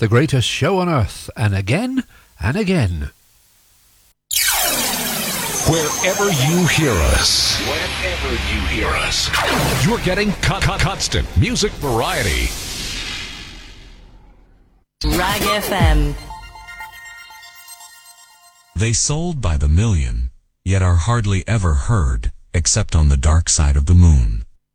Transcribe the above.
the greatest show on earth, and again and again. Wherever you hear us, you're getting constant music variety. Rag FM. They sold by the million, yet are hardly ever heard, except on the dark side of the moon.